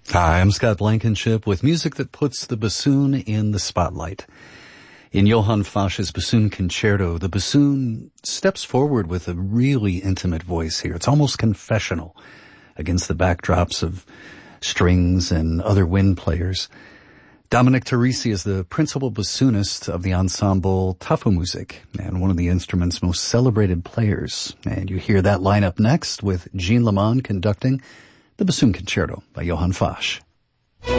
Hi, I'm Scott Blankenship with music that puts the bassoon in the spotlight. In Johann Fasch's Bassoon Concerto, the bassoon steps forward with a really intimate voice here. It's almost confessional against the backdrops of strings and other wind players. Dominic Teresi is the principal bassoonist of the ensemble Tafelmusik and one of the instrument's most celebrated players. And you hear that lineup next with Jean Lamond conducting the Bassoon Concerto by Johann Fasch.